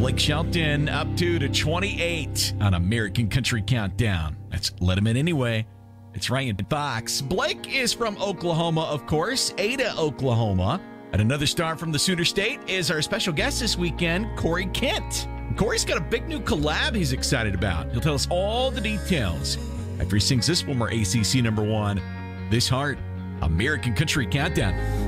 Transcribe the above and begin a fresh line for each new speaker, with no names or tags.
Blake Shelton up to 28 on American Country Countdown. Let's let him in anyway. It's Ryan Fox. Blake is from Oklahoma, of course, Ada, Oklahoma. And another star from the Sooner State is our special guest this weekend, Corey Kent. Corey's got a big new collab he's excited about. He'll tell us all the details after he sings this former ACC #1, This Heart, American Country Countdown.